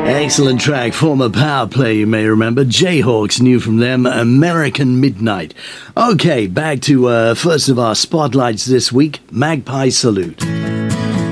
Excellent track, former Power Play, you may remember. Jayhawks, new from them, American Midnight. Okay, back to first of our spotlights this week, Magpie Salute.